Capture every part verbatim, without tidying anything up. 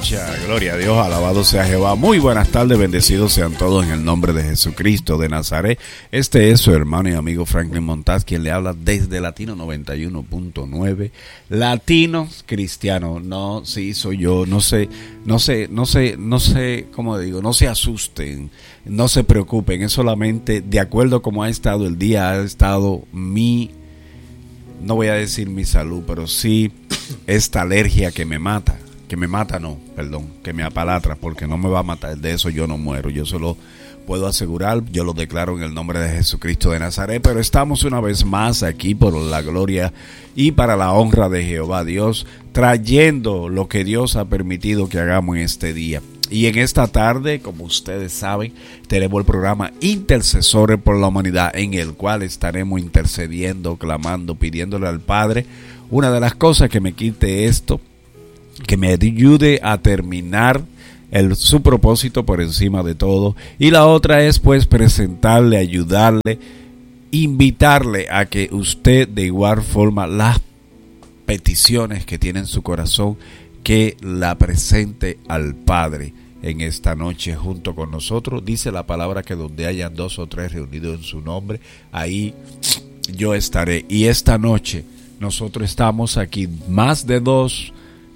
Aleluya, gloria a Dios, alabado sea Jehová. Muy buenas tardes, bendecidos sean todos en el nombre de Jesucristo de Nazaret. Este es su hermano y amigo Franklin Montaz, quien le habla desde Latino noventa y uno punto nueve. Latino cristiano, no, sí, soy yo, no sé, no sé, no sé, no sé, ¿cómo digo? No se asusten, no se preocupen, es solamente de acuerdo como ha estado el día, ha estado mi, no voy a decir mi salud, pero sí esta alergia que me mata. Que me mata, no, perdón, que me apalatra, porque no me va a matar, de eso yo no muero, yo solo puedo asegurar, yo lo declaro en el nombre de Jesucristo de Nazaret, pero estamos una vez más aquí por la gloria y para la honra de Jehová Dios, trayendo lo que Dios ha permitido que hagamos en este día. Y en esta tarde, como ustedes saben, tenemos el programa Intercesores por la Humanidad, en el cual estaremos intercediendo, clamando, pidiéndole al Padre, una de las cosas que me quite esto, que me ayude a terminar el, su propósito por encima de todo. Y la otra es pues presentarle, ayudarle, invitarle a que usted de igual forma las peticiones que tiene en su corazón, que la presente al Padre en esta noche junto con nosotros. Dice la palabra que donde hayan dos o tres reunidos en su nombre, ahí yo estaré. Y esta noche nosotros estamos aquí más de dos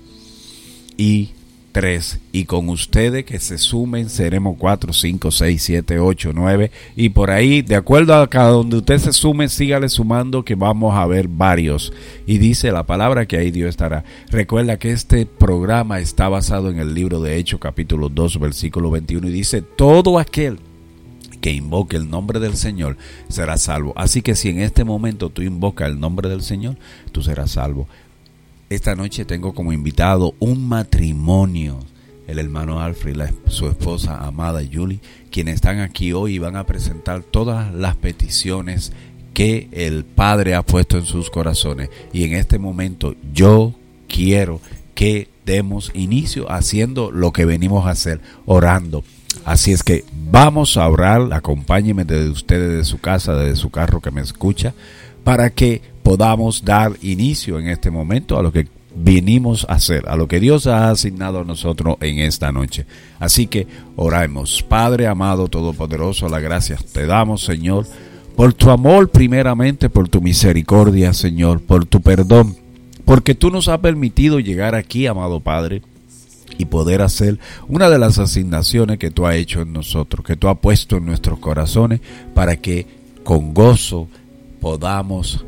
y tres, y con ustedes que se sumen seremos cuatro, cinco, seis, siete, ocho, nueve, y por ahí, de acuerdo a cada donde usted se sume, sígale sumando que vamos a ver varios. Y dice la palabra que ahí Dios estará. Recuerda que este programa está basado en el libro de Hechos capítulo dos versículo veintiuno, y dice: todo aquel que invoque el nombre del Señor será salvo. Así que si en este momento tú invocas el nombre del Señor, tú serás salvo. Esta noche tengo como invitado un matrimonio, el hermano Alfred y la, su esposa amada Julie, quienes están aquí hoy y van a presentar todas las peticiones que el Padre ha puesto en sus corazones. Y en este momento yo quiero que demos inicio haciendo lo que venimos a hacer, orando. Así es que vamos a orar, acompáñenme desde ustedes, de su casa, desde su carro que me escucha, para que podamos dar inicio en este momento a lo que vinimos a hacer, a lo que Dios ha asignado a nosotros en esta noche. Así que oramos. Padre amado, todopoderoso, las gracias te damos, Señor, por tu amor primeramente, por tu misericordia, Señor, por tu perdón, porque tú nos has permitido llegar aquí, amado Padre, y poder hacer una de las asignaciones que tú has hecho en nosotros, que tú has puesto en nuestros corazones, para que con gozo podamos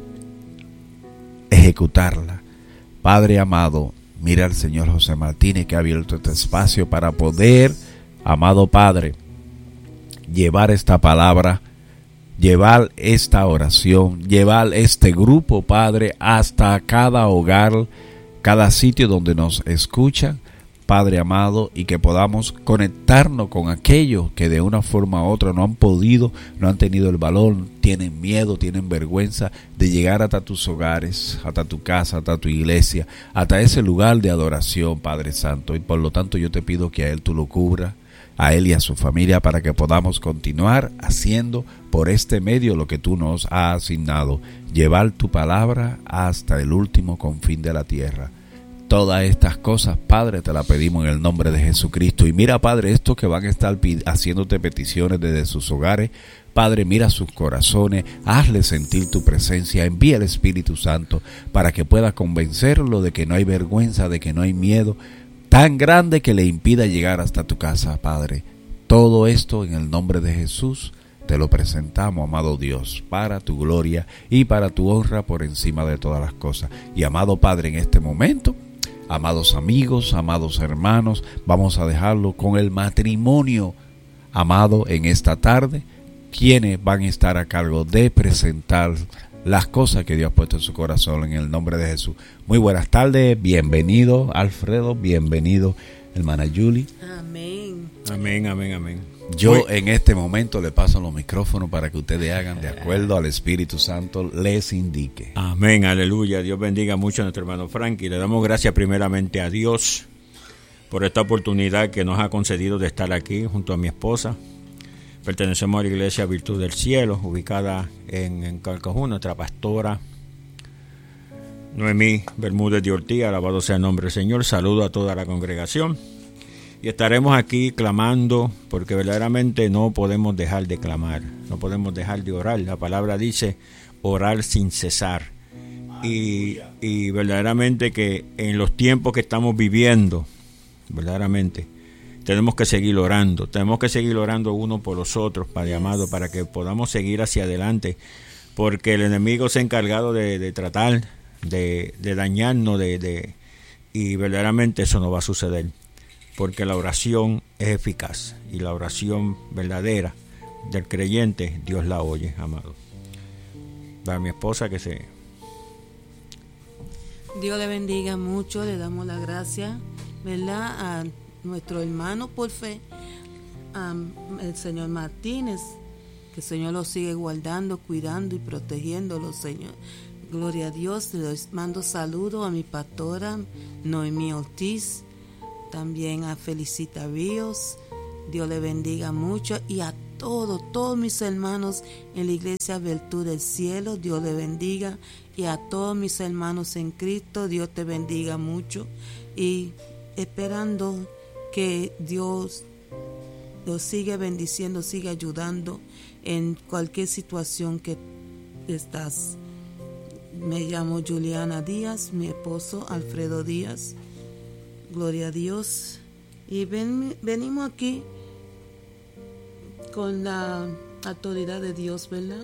ejecutarla. Padre amado, mira al Señor José Martínez, que ha abierto este espacio para poder, amado Padre, llevar esta palabra, llevar esta oración, llevar este grupo, Padre, hasta cada hogar, cada sitio donde nos escuchan, Padre amado, y que podamos conectarnos con aquellos que de una forma u otra no han podido, no han tenido el valor, tienen miedo, tienen vergüenza de llegar hasta tus hogares, hasta tu casa, hasta tu iglesia, hasta ese lugar de adoración, Padre Santo. Y por lo tanto yo te pido que a Él tú lo cubras, a Él y a su familia, para que podamos continuar haciendo por este medio lo que tú nos has asignado, llevar tu palabra hasta el último confín de la tierra. Todas estas cosas, Padre, te las pedimos en el nombre de Jesucristo. Y mira, Padre, estos que van a estar haciéndote peticiones desde sus hogares, Padre, mira sus corazones, hazle sentir tu presencia, envía el Espíritu Santo para que pueda convencerlo de que no hay vergüenza, de que no hay miedo tan grande que le impida llegar hasta tu casa, Padre. Todo esto en el nombre de Jesús te lo presentamos, amado Dios, para tu gloria y para tu honra por encima de todas las cosas. Y amado Padre, en este momento, amados amigos, amados hermanos, vamos a dejarlo con el matrimonio, amado, en esta tarde, quienes van a estar a cargo de presentar las cosas que Dios ha puesto en su corazón en el nombre de Jesús. Muy buenas tardes, bienvenido Alfredo, bienvenido hermana Julie. Amén. Amén, amén, amén. Yo Muy... en este momento le paso los micrófonos para que ustedes hagan de acuerdo al Espíritu Santo les indique. Amén, aleluya. Dios bendiga mucho a nuestro hermano Frankie. Le damos gracias primeramente a Dios por esta oportunidad que nos ha concedido de estar aquí junto a mi esposa. Pertenecemos a la Iglesia Virtud del Cielo, ubicada en, en Carcajú. Nuestra pastora Noemí Bermúdez de Ortiz, alabado sea el nombre del Señor. Saludo a toda la congregación. Y estaremos aquí clamando, porque verdaderamente no podemos dejar de clamar, no podemos dejar de orar. La palabra dice orar sin cesar. Y, y verdaderamente que en los tiempos que estamos viviendo, verdaderamente tenemos que seguir orando, tenemos que seguir orando uno por los otros, Padre amado, para que podamos seguir hacia adelante, porque el enemigo se ha encargado de, de tratar, de, de dañarnos, de, de, y verdaderamente eso no va a suceder, porque la oración es eficaz, y la oración verdadera del creyente, Dios la oye, amado. Para mi esposa que se... Dios le bendiga mucho, le damos la gracia, ¿verdad?, a nuestro hermano por fe, um, el señor Martínez, que el Señor lo sigue guardando, cuidando y protegiéndolo, Señor. Gloria a Dios. Les mando saludos a mi pastora Noemí Ortiz, también a Felicita Ríos. Dios le bendiga mucho, y a todos, todos mis hermanos en la iglesia Virtud del Cielo, Dios le bendiga, y a todos mis hermanos en Cristo, Dios te bendiga mucho, y esperando que Dios los siga bendiciendo, siga ayudando en cualquier situación que estás. Me llamo Juliana Díaz, mi esposo Alfredo Díaz. Gloria a Dios. Y ven, venimos aquí con la autoridad de Dios, ¿verdad?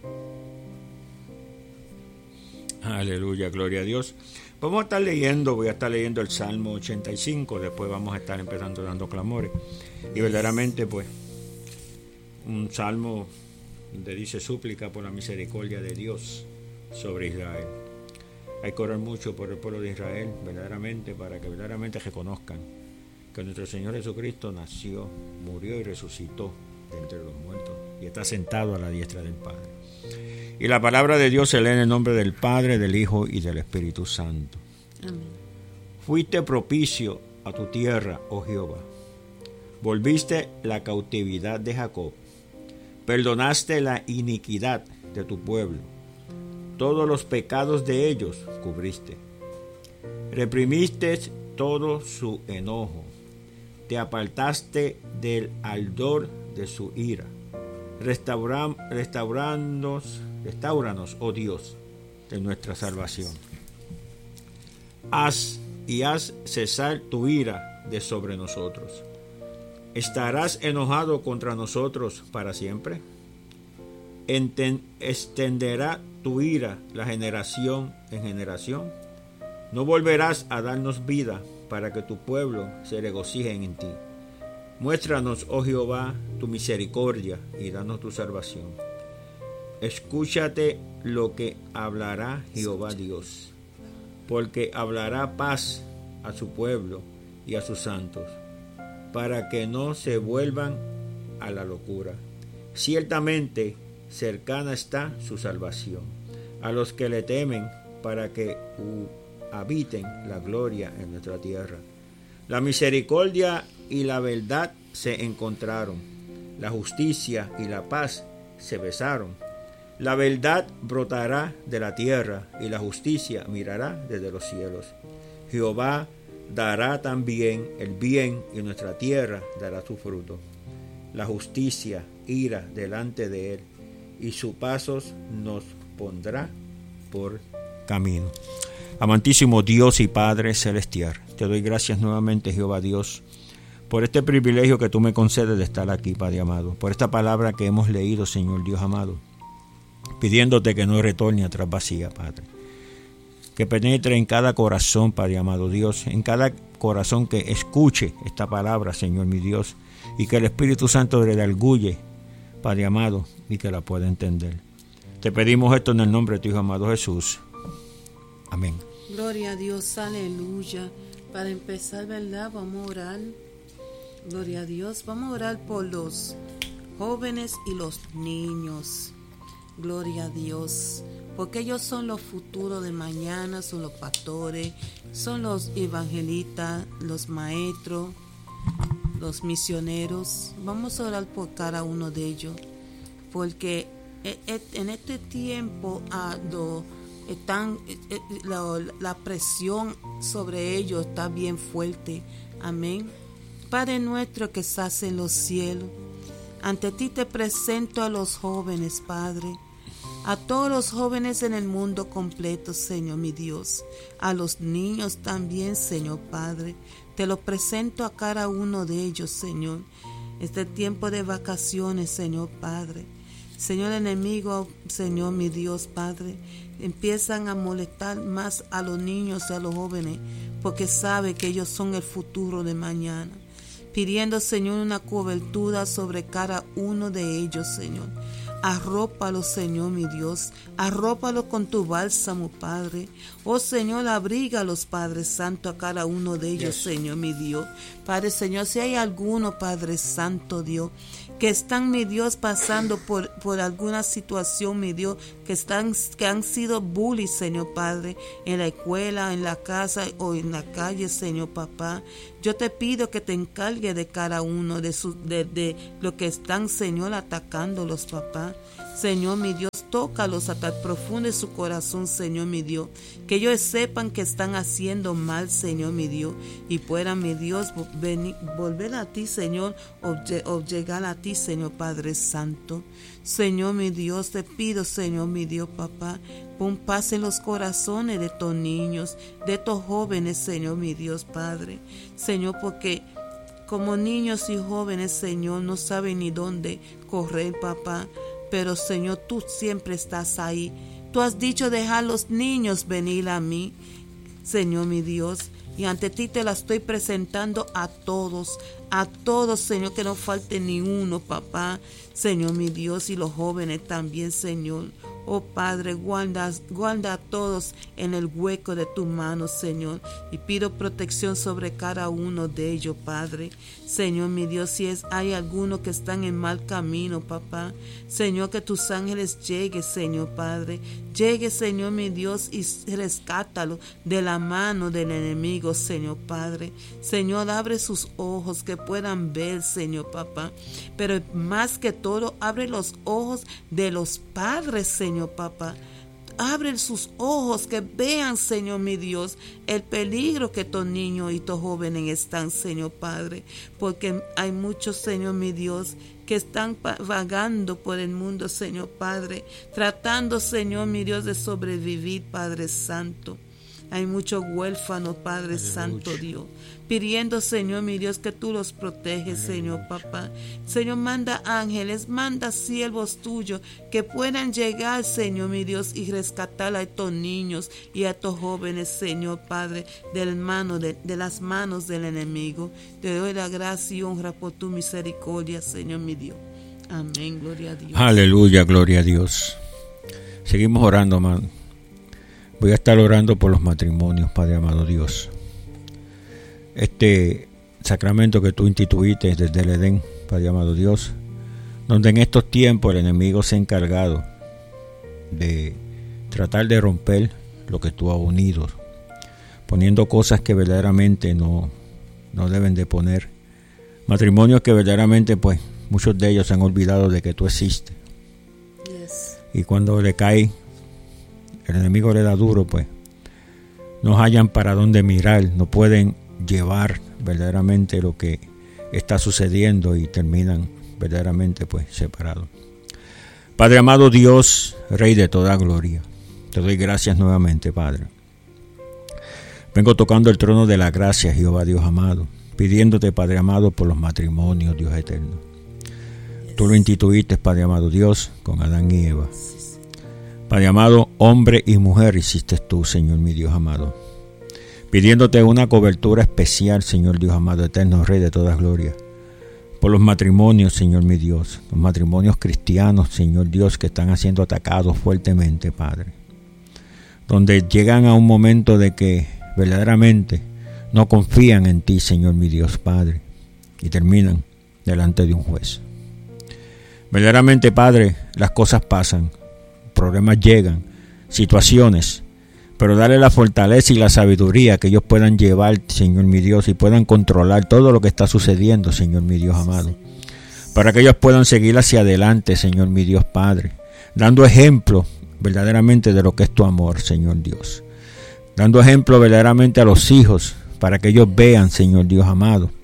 Aleluya, gloria a Dios. Vamos a estar leyendo, voy a estar leyendo el Salmo ochenta y cinco, después vamos a estar empezando dando clamores. Y verdaderamente, pues, un salmo donde dice súplica por la misericordia de Dios sobre Israel. Hay que orar mucho por el pueblo de Israel, verdaderamente, para que verdaderamente reconozcan que nuestro Señor Jesucristo nació, murió y resucitó de entre los muertos, y está sentado a la diestra del Padre. Y la palabra de Dios se lee en el nombre del Padre, del Hijo y del Espíritu Santo. Amén. Fuiste propicio a tu tierra, oh Jehová. Volviste la cautividad de Jacob. Perdonaste la iniquidad de tu pueblo. Todos los pecados de ellos cubriste. Reprimiste todo su enojo. Te apartaste del ardor de su ira. Restauram, restauranos, restauranos, oh Dios, de nuestra salvación. Haz y haz cesar tu ira de sobre nosotros. ¿Estarás enojado contra nosotros para siempre? Enten, ¿Extenderá tu ira la generación en generación? ¿No volverás a darnos vida para que tu pueblo se regocije en ti? Muéstranos, oh Jehová, tu misericordia y danos tu salvación. Escúchate lo que hablará Jehová Dios, porque hablará paz a su pueblo y a sus santos, para que no se vuelvan a la locura. Ciertamente cercana está su salvación a los que le temen, para que uh, habiten la gloria en nuestra tierra. La misericordia y la verdad se encontraron, la justicia y la paz se besaron. La verdad brotará de la tierra y la justicia mirará desde los cielos. Jehová dará también el bien y nuestra tierra dará su fruto. La justicia irá delante de él y sus pasos nos pondrá por camino. Amantísimo Dios y Padre celestial, te doy gracias nuevamente, Jehová Dios, por este privilegio que tú me concedes de estar aquí, Padre amado, por esta palabra que hemos leído, Señor Dios amado, pidiéndote que no retorne atrás vacía, Padre. Que penetre en cada corazón, Padre amado Dios, en cada corazón que escuche esta palabra, Señor mi Dios, y que el Espíritu Santo le redarguye, Padre amado, y que la pueda entender. Te pedimos esto en el nombre de tu Hijo amado Jesús. Amén. Gloria a Dios, aleluya. Para empezar, ¿verdad? Vamos a orar. Gloria a Dios. Vamos a orar por los jóvenes y los niños. Gloria a Dios. Porque ellos son los futuros de mañana, son los pastores, son los evangelistas, los maestros, los misioneros. Vamos a orar por cada uno de ellos. Porque en este tiempo ah, lo, están, la, la presión sobre ellos está bien fuerte. Amén. Padre nuestro que estás en los cielos, ante ti te presento a los jóvenes, Padre, a todos los jóvenes en el mundo completo, Señor mi Dios, a los niños también, Señor Padre, te lo presento a cada uno de ellos, Señor, este tiempo de vacaciones, Señor Padre. Señor enemigo, Señor mi Dios, Padre, empiezan a molestar más a los niños y a los jóvenes, porque sabe que ellos son el futuro de mañana, pidiendo, Señor, una cobertura sobre cada uno de ellos, Señor. Arrópalos, Señor mi Dios, arrópalos con tu bálsamo, Padre. Oh Señor, abrígalos, Padre Santo, a cada uno de ellos, yes. Señor mi Dios. Padre Señor, si hay alguno, Padre Santo Dios, que están, mi Dios, pasando por, por alguna situación, mi Dios, que están, que han sido bullies, Señor Padre, en la escuela, en la casa o en la calle, Señor Papá. Yo te pido que te encargue de cada uno de, su, de, de lo que están, Señor, atacándolos, papá. Señor, mi Dios, tócalos hasta el profundo de su corazón, Señor, mi Dios. Que ellos sepan que están haciendo mal, Señor, mi Dios. Y puedan, mi Dios, venir, volver a ti, Señor, o, o llegar a ti, Señor, Padre Santo. Señor, mi Dios, te pido, Señor, mi Dios, papá, pon paz en los corazones de estos niños, de estos jóvenes, Señor, mi Dios, Padre. Señor, porque como niños y jóvenes, Señor, no saben ni dónde correr, papá. Pero, Señor, tú siempre estás ahí. Tú has dicho, dejar los niños venir a mí, Señor, mi Dios. Y ante ti te la estoy presentando a todos, a todos, Señor, que no falte ni uno, papá. Señor, mi Dios, y los jóvenes también, Señor. Oh Padre, guarda, guarda a todos en el hueco de tu mano, Señor, y pido protección sobre cada uno de ellos, Padre. Señor, mi Dios, si es, hay algunos que están en mal camino, papá, Señor, que tus ángeles lleguen, Señor, Padre. Llegue, Señor, mi Dios, y rescátalo de la mano del enemigo, Señor, Padre. Señor, abre sus ojos que puedan ver, Señor, papá. Pero más que todo, abre los ojos de los padres, Señor, papá. Abre sus ojos que vean, Señor, mi Dios, el peligro que estos niños y estos jóvenes están, Señor, Padre. Porque hay muchos, Señor, mi Dios, que están vagando por el mundo, Señor Padre, tratando, Señor, mi Dios, de sobrevivir, Padre Santo. Hay muchos huérfanos, Padre Aleluya. Santo Dios, pidiendo, Señor, mi Dios, que tú los proteges, Aleluya. Señor, papá. Señor, manda ángeles, manda siervos tuyos que puedan llegar, Señor, mi Dios, y rescatar a estos niños y a estos jóvenes, Señor, Padre, del mano, de, de las manos del enemigo. Te doy la gracia y honra por tu misericordia, Señor, mi Dios. Amén, gloria a Dios. Aleluya, gloria a Dios. Seguimos orando, amado. Voy a estar orando por los matrimonios, Padre amado Dios. Este sacramento que tú instituiste desde el Edén, Padre amado Dios, donde en estos tiempos el enemigo se ha encargado de tratar de romper lo que tú has unido, poniendo cosas que verdaderamente no, no deben de poner. Matrimonios que verdaderamente, pues, muchos de ellos se han olvidado de que tú existes. Yes. Y cuando le cae, el enemigo le da duro, pues no hallan para dónde mirar, no pueden llevar verdaderamente lo que está sucediendo y terminan verdaderamente, pues, separados. Padre amado Dios, Rey de toda gloria, te doy gracias nuevamente, Padre. Vengo tocando el trono de la gracia, Jehová Dios amado, pidiéndote, Padre amado, por los matrimonios, Dios eterno. Tú lo instituiste, Padre amado Dios, con Adán y Eva. Padre amado, hombre y mujer hiciste tú, Señor mi Dios amado, pidiéndote una cobertura especial, Señor Dios amado, eterno Rey de toda gloria, por los matrimonios, Señor mi Dios, los matrimonios cristianos, Señor Dios, que están siendo atacados fuertemente, Padre, donde llegan a un momento de que verdaderamente no confían en ti, Señor mi Dios, Padre, y terminan delante de un juez. Verdaderamente, Padre, las cosas pasan, problemas llegan, situaciones, pero dale la fortaleza y la sabiduría que ellos puedan llevar, Señor mi Dios, y puedan controlar todo lo que está sucediendo, Señor mi Dios amado, para que ellos puedan seguir hacia adelante, Señor mi Dios Padre, dando ejemplo verdaderamente de lo que es tu amor, Señor Dios, dando ejemplo verdaderamente a los hijos, para que ellos vean, Señor Dios amado,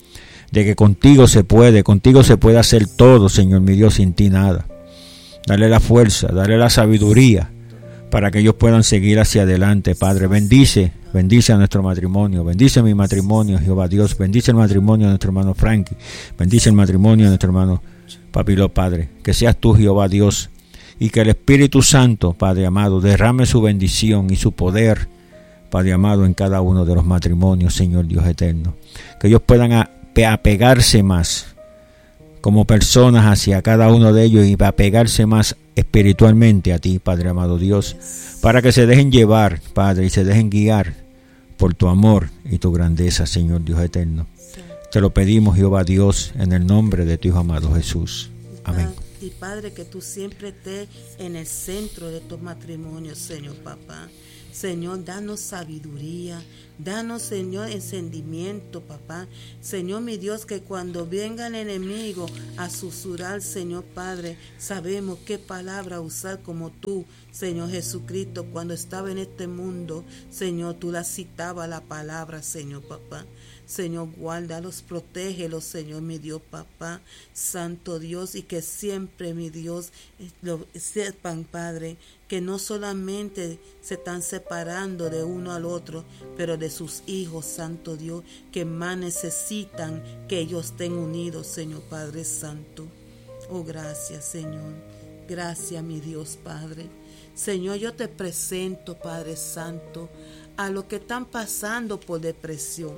de que contigo se puede, contigo se puede hacer todo, Señor mi Dios, sin ti nada. Dale la fuerza, dale la sabiduría para que ellos puedan seguir hacia adelante, Padre. Bendice, bendice a nuestro matrimonio, bendice mi matrimonio, Jehová Dios, bendice el matrimonio de nuestro hermano Frankie, bendice el matrimonio de nuestro hermano Papilo, Padre. Que seas tú, Jehová Dios, y que el Espíritu Santo, Padre amado, derrame su bendición y su poder, Padre amado, en cada uno de los matrimonios, Señor Dios eterno. Que ellos puedan apegarse más como personas hacia cada uno de ellos y apegarse más espiritualmente a ti, Padre amado Dios, para que se dejen llevar, Padre, y se dejen guiar por tu amor y tu grandeza, Señor Dios eterno. Te lo pedimos, Jehová Dios, en el nombre de tu Hijo amado Jesús. Amén. Y Padre, que tú siempre estés en el centro de tu matrimonio, Señor papá. Señor, danos sabiduría, danos, Señor, encendimiento, papá. Señor, mi Dios, que cuando venga el enemigo a susurrar, Señor Padre, sabemos qué palabra usar como tú, Señor Jesucristo, cuando estaba en este mundo, Señor, tú la citabas la palabra, Señor papá. Señor, guárdalos, protégelos, Señor, mi Dios, papá, Santo Dios, y que siempre, mi Dios, lo sepan, Padre, que no solamente se están separando de uno al otro, pero de sus hijos, Santo Dios, que más necesitan que ellos estén unidos, Señor Padre Santo. Oh, gracias, Señor. Gracias, mi Dios, Padre. Señor, yo te presento, Padre Santo, a los que están pasando por depresión.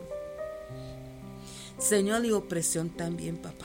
Señor, y opresión también, papá.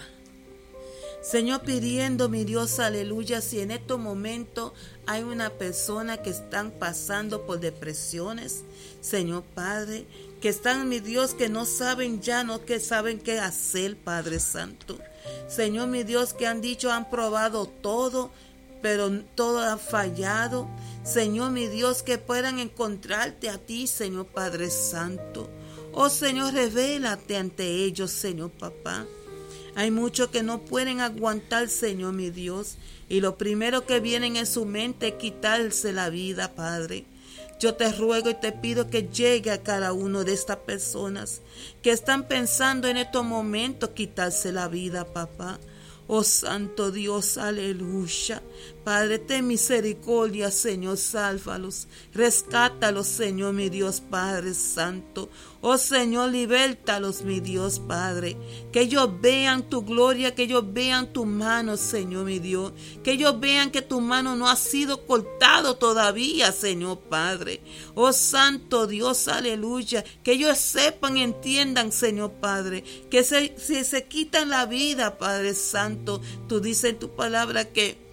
Señor, pidiendo, mi Dios, aleluya, si en estos momentos hay una persona que están pasando por depresiones, Señor Padre, que están, mi Dios, que no saben ya, no que saben qué hacer, Padre Santo. Señor, mi Dios, que han dicho, han probado todo, pero todo ha fallado. Señor, mi Dios, que puedan encontrarte a ti, Señor Padre Santo. Oh Señor, revélate ante ellos, Señor papá. Hay muchos que no pueden aguantar, Señor mi Dios, y lo primero que vienen en su mente es quitarse la vida, Padre. Yo te ruego y te pido que llegue a cada uno de estas personas que están pensando en estos momentos quitarse la vida, papá. Oh Santo Dios, aleluya. Padre, ten misericordia, Señor, sálvalos, rescátalos, Señor, mi Dios, Padre Santo. Oh Señor, libértalos, mi Dios, Padre. Que ellos vean tu gloria, que ellos vean tu mano, Señor, mi Dios. Que ellos vean que tu mano no ha sido cortado todavía, Señor, Padre. Oh Santo Dios, aleluya. Que ellos sepan y entiendan, Señor, Padre, que se, si se quitan la vida, Padre Santo, tú dices en tu palabra que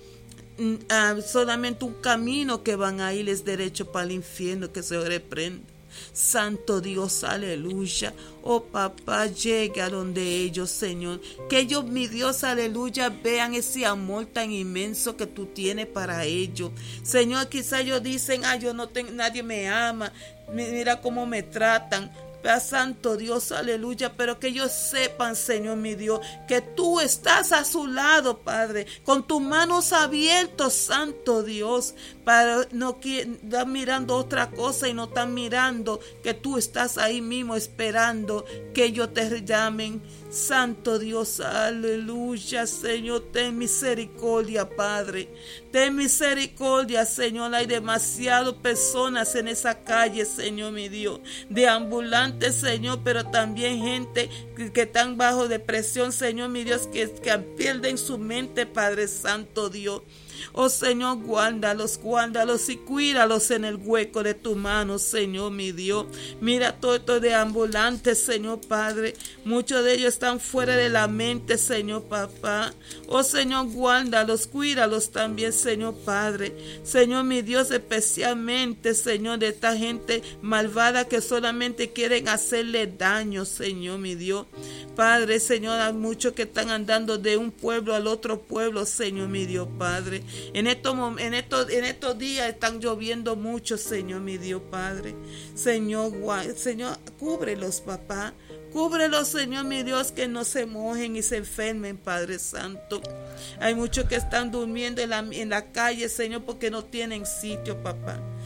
Uh, solamente un camino que van a ir es derecho para el infierno, que se reprende. Santo Dios, aleluya. Oh papá, llega a donde ellos, Señor. Que ellos, mi Dios, aleluya, vean ese amor tan inmenso que tú tienes para ellos. Señor, quizá ellos dicen, ah, yo no tengo, nadie me ama, mira cómo me tratan. Santo Dios, aleluya, pero que ellos sepan, Señor mi Dios, que tú estás a su lado, Padre, con tus manos abiertas, Santo Dios, para no están mirando otra cosa y no están mirando que tú estás ahí mismo esperando que ellos te llamen. Santo Dios, aleluya, Señor, ten misericordia, Padre, ten misericordia, Señor. Hay demasiadas personas en esa calle, Señor mi Dios, de ambulantes, Señor, pero también gente que, que están bajo depresión, Señor mi Dios, que, que pierden su mente, Padre Santo Dios. Oh Señor, guárdalos, guárdalos y cuídalos en el hueco de tu mano, Señor mi Dios. Mira todo esto de ambulantes, Señor Padre. Muchos de ellos están fuera de la mente, Señor papá. Oh Señor, guárdalos, cuídalos también, Señor Padre. Señor mi Dios, especialmente, Señor, de esta gente malvada que solamente quieren hacerle daño, Señor mi Dios. Padre, Señor, hay muchos que están andando de un pueblo al otro pueblo, Señor mi Dios, Padre. En estos, en, estos, en estos días están lloviendo mucho, Señor mi Dios, Padre. Señor, Señor, cúbrelos, papá. Cúbrelos, Señor mi Dios, que no se mojen y se enfermen, Padre Santo. Hay muchos que están durmiendo en la, en la calle, Señor, porque no tienen sitio, papá.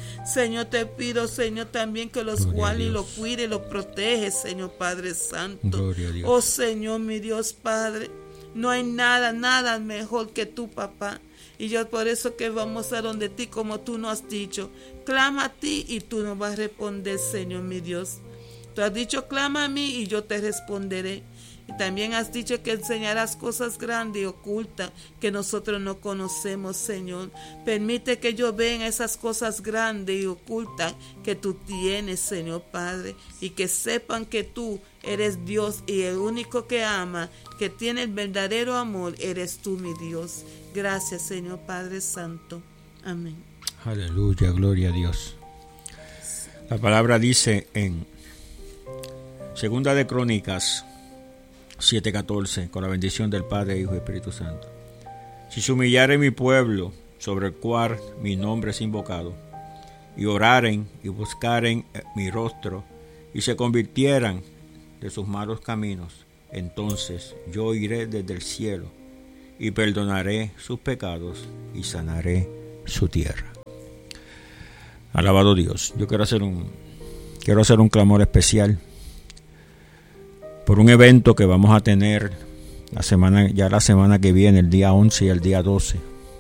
Señor, te pido, Señor, también que los guarde y los cuide y los protege, Señor Padre Santo. Oh Señor, mi Dios Padre, no hay nada, nada mejor que tú, papá. Y yo por eso que vamos a donde ti, como tú nos has dicho. Clama a ti y tú nos vas a responder, Señor, mi Dios. Tú has dicho, clama a mí y yo te responderé. Y también has dicho que enseñarás cosas grandes y ocultas que nosotros no conocemos, Señor. Permite que yo vea esas cosas grandes y ocultas que tú tienes, Señor Padre. Y que sepan que tú eres Dios y el único que ama, que tiene el verdadero amor, eres tú, mi Dios. Gracias, Señor Padre Santo. Amén. Aleluya, gloria a Dios. La palabra dice en Segunda de Crónicas siete catorce, con la bendición del Padre, Hijo y Espíritu Santo. Si se humillare mi pueblo, sobre el cual mi nombre es invocado, y oraren y buscaren mi rostro, y se convirtieran de sus malos caminos, entonces yo iré desde el cielo, y perdonaré sus pecados, y sanaré su tierra. Alabado Dios. Yo quiero hacer un, quiero hacer un clamor especial por un evento que vamos a tener la semana, ya la semana que viene, el día once y el día doce,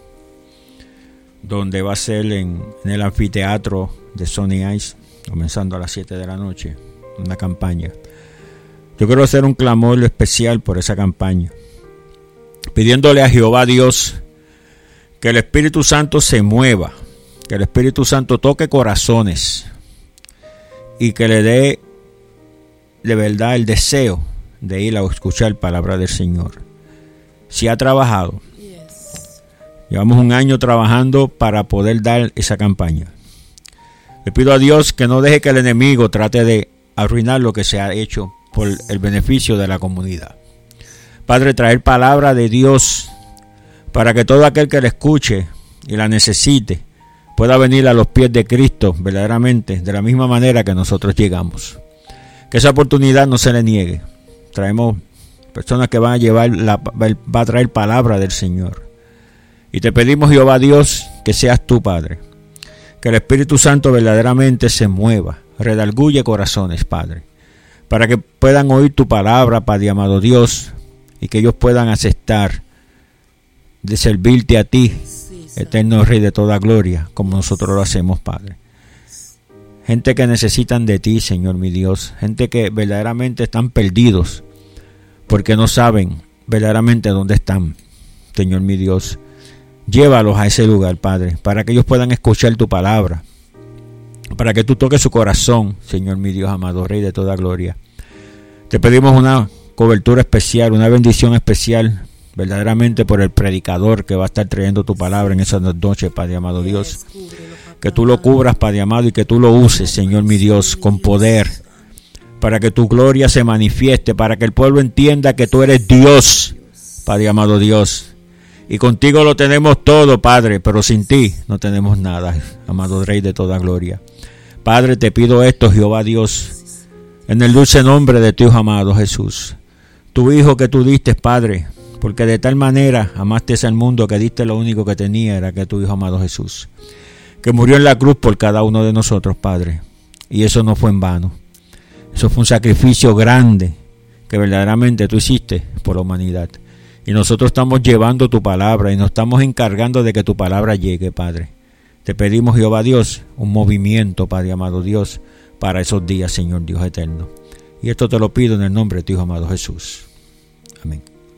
donde va a ser en, en el anfiteatro de Sony Ice, comenzando a las siete de la noche, una campaña. Yo quiero hacer un clamor especial por esa campaña, pidiéndole a Jehová Dios que el Espíritu Santo se mueva, que el Espíritu Santo toque corazones y que le dé de verdad el deseo de ir a escuchar palabra del Señor. Si ha trabajado, yes. Llevamos un año trabajando para poder dar esa campaña. Le pido a Dios que no deje que el enemigo trate de arruinar lo que se ha hecho por el beneficio de la comunidad. Padre, traer palabra de Dios para que todo aquel que la escuche y la necesite pueda venir a los pies de Cristo verdaderamente de la misma manera que nosotros llegamos. Que esa oportunidad no se le niegue. Traemos personas que van a llevar, la, va a traer palabra del Señor. Y te pedimos, Jehová Dios, que seas tú, Padre. Que el Espíritu Santo verdaderamente se mueva, redarguye corazones, Padre. Para que puedan oír tu palabra, Padre amado Dios, y que ellos puedan aceptar de servirte a ti, sí, eterno Rey de toda gloria, como nosotros lo hacemos, Padre. Gente que necesitan de ti, Señor mi Dios. Gente que verdaderamente están perdidos porque no saben verdaderamente dónde están, Señor mi Dios. Llévalos a ese lugar, Padre, para que ellos puedan escuchar tu palabra, para que tú toques su corazón, Señor mi Dios amado, Rey de toda gloria. Te pedimos una cobertura especial, una bendición especial, verdaderamente por el predicador que va a estar trayendo tu palabra en esas noches, Padre amado Dios. Que tú lo cubras, Padre amado, y que tú lo uses, Señor mi Dios, con poder, para que tu gloria se manifieste, para que el pueblo entienda que tú eres Dios, Padre amado Dios. Y contigo lo tenemos todo, Padre, pero sin ti no tenemos nada, amado Rey de toda gloria. Padre, te pido esto, Jehová Dios, en el dulce nombre de tu Hijo amado Jesús, tu Hijo que tú diste, Padre, porque de tal manera amaste al mundo que diste lo único que tenía, era que tu Hijo amado Jesús, que murió en la cruz por cada uno de nosotros, Padre. Y eso no fue en vano. Eso fue un sacrificio grande que verdaderamente tú hiciste por la humanidad. Y nosotros estamos llevando tu palabra y nos estamos encargando de que tu palabra llegue, Padre. Te pedimos, Jehová Dios, un movimiento, Padre amado Dios, para esos días, Señor Dios eterno. Y esto te lo pido en el nombre de tu Hijo amado Jesús. Amén.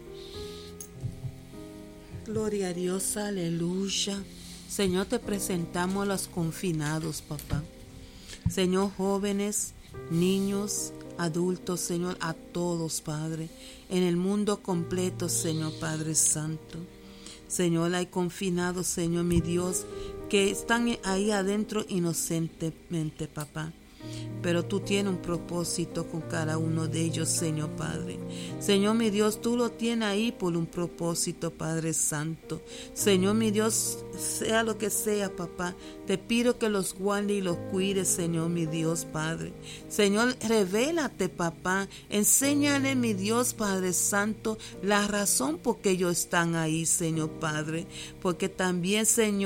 Gloria a Dios, aleluya. Señor, te presentamos a los confinados, papá. Señor, jóvenes, niños, adultos, Señor, a todos, Padre, en el mundo completo, Señor Padre Santo. Señor, hay confinados, Señor mi Dios, que están ahí adentro inocentemente, papá. Pero tú tienes un propósito con cada uno de ellos, Señor Padre. Señor mi Dios, tú lo tienes ahí por un propósito, Padre Santo. Señor mi Dios, sea lo que sea, papá, te pido que los guarde y los cuide, Señor mi Dios, Padre. Señor, revélate, papá. Enséñale, mi Dios, Padre Santo, la razón por qué ellos están ahí, Señor Padre. Porque también, Señor,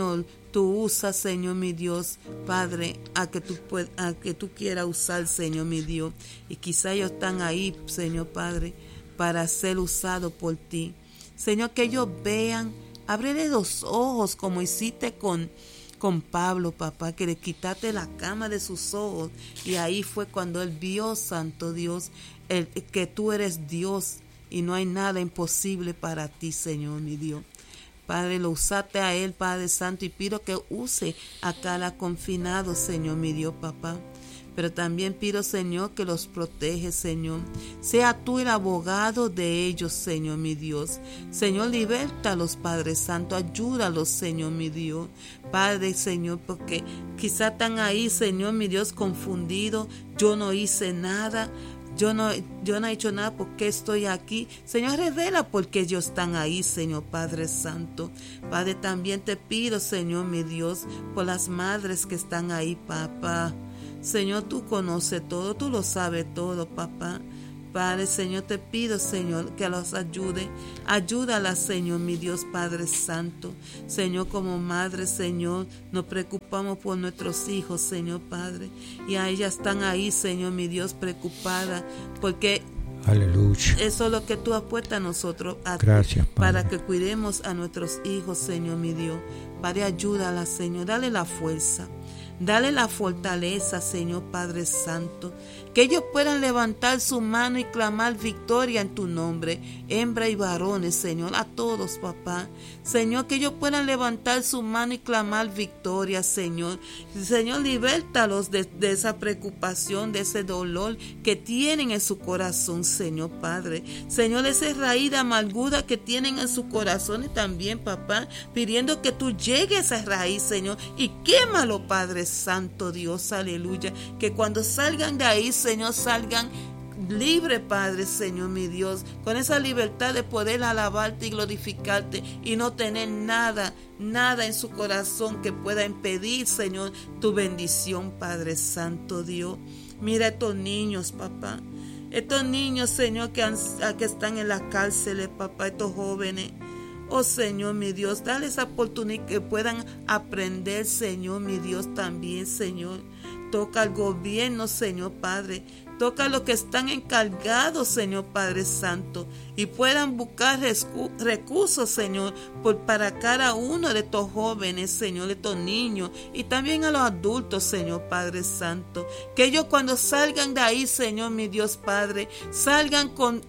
tú usas, Señor mi Dios, Padre, a que tú, a que tú quieras usar, Señor mi Dios. Y quizá ellos están ahí, Señor Padre, para ser usados por ti. Señor, que ellos vean, ábrele los ojos como hiciste con, con Pablo, papá, que le quitaste la cama de sus ojos. Y ahí fue cuando él vio, Santo Dios, el, que tú eres Dios y no hay nada imposible para ti, Señor mi Dios. Padre, lo usaste a él, Padre Santo, y pido que use a cada confinado, Señor mi Dios, papá. Pero también pido, Señor, que los protege, Señor. Sea tú el abogado de ellos, Señor mi Dios. Señor, libértalos, Padre Santo. Ayúdalos, Señor mi Dios. Padre, Señor, porque quizá están ahí, Señor mi Dios, confundidos. Yo no hice nada. Yo no, yo no he hecho nada porque estoy aquí. Señor, revela por qué ellos están ahí, Señor Padre Santo. Padre, también te pido, Señor mi Dios, por las madres que están ahí, papá. Señor, tú conoces todo, tú lo sabes todo, papá. Padre, Señor, te pido, Señor, que los ayude. Ayúdalas, Señor, mi Dios Padre Santo. Señor, como madre, Señor, nos preocupamos por nuestros hijos, Señor Padre. Y a ellas están ahí, Señor, mi Dios, preocupada, porque aleluya, eso es lo que tú has puesto a nosotros, a gracias, ti, para que cuidemos a nuestros hijos, Señor, mi Dios. Padre, ayúdalas, Señor, dale la fuerza. Dale la fortaleza, Señor Padre Santo, que ellos puedan levantar su mano y clamar victoria en tu nombre, hembra y varones, Señor, a todos, papá. Señor, que ellos puedan levantar su mano y clamar victoria, Señor. Señor, libértalos de, de esa preocupación, de ese dolor que tienen en su corazón, Señor Padre. Señor, esa raíz de amargura que tienen en sus corazones también, papá, pidiendo que tú llegues a esa raíz, Señor, y quémalo, Padre Santo Dios, aleluya, que cuando salgan de ahí, Señor, salgan libre, Padre, Señor mi Dios, con esa libertad de poder alabarte y glorificarte y no tener nada, nada en su corazón que pueda impedir, Señor, tu bendición, Padre Santo Dios. Mira estos niños, papá, estos niños, Señor, que, han, que están en las cárceles, papá, estos jóvenes. Oh Señor mi Dios, dale esa oportunidad que puedan aprender, Señor mi Dios, también, Señor. Toca al gobierno, Señor Padre. Toca a los que están encargados, Señor Padre Santo, y puedan buscar recursos, Señor, por, para cada uno de estos jóvenes, Señor, de estos niños, y también a los adultos, Señor Padre Santo. Que ellos cuando salgan de ahí, Señor mi Dios Padre, salgan con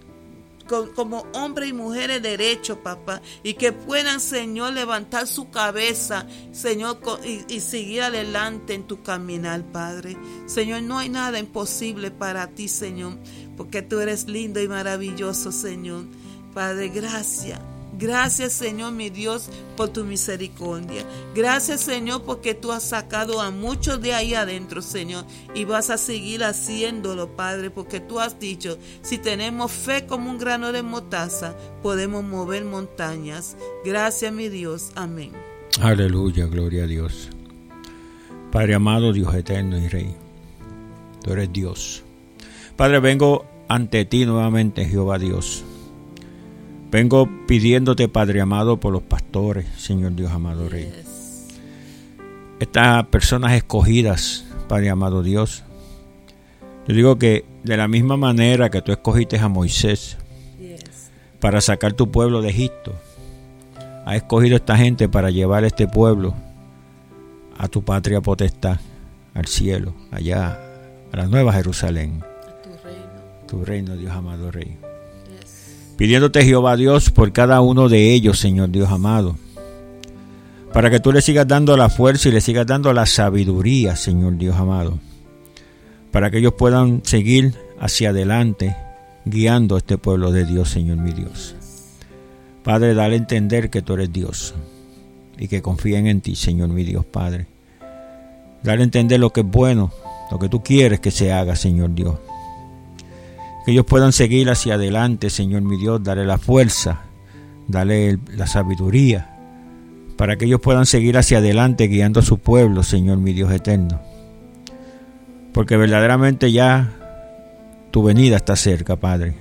como hombres y mujeres derechos, papá, y que puedan, Señor, levantar su cabeza, Señor, y, y seguir adelante en tu caminar, Padre. Señor, no hay nada imposible para ti, Señor, porque tú eres lindo y maravilloso, Señor. Padre, gracias. Gracias, Señor, mi Dios, por tu misericordia. Gracias, Señor, porque tú has sacado a muchos de ahí adentro, Señor, y vas a seguir haciéndolo, Padre, porque tú has dicho, si tenemos fe como un grano de mostaza, podemos mover montañas. Gracias, mi Dios. Amén. Aleluya, gloria a Dios. Padre amado, Dios eterno y Rey, tú eres Dios. Padre, vengo ante ti nuevamente, Jehová Dios. Vengo pidiéndote, Padre amado, por los pastores, Señor Dios amado Rey. Yes. Estas personas escogidas, Padre amado Dios. Yo digo que de la misma manera que tú escogiste a Moisés yes. para sacar tu pueblo de Egipto, has escogido a esta gente para llevar este pueblo a tu patria potestad, al cielo, allá, a la nueva Jerusalén. A tu reino. Tu reino, Dios amado Rey. Pidiéndote, Jehová Dios, por cada uno de ellos, Señor Dios amado, para que tú le sigas dando la fuerza y le sigas dando la sabiduría, Señor Dios amado, para que ellos puedan seguir hacia adelante, guiando a este pueblo de Dios, Señor mi Dios. Padre, dale a entender que tú eres Dios y que confíen en ti, Señor mi Dios, Padre. Dale a entender lo que es bueno, lo que tú quieres que se haga, Señor Dios. Que ellos puedan seguir hacia adelante, Señor mi Dios, dale la fuerza, dale la sabiduría, para que ellos puedan seguir hacia adelante guiando a su pueblo, Señor mi Dios eterno. Porque verdaderamente ya tu venida está cerca, Padre.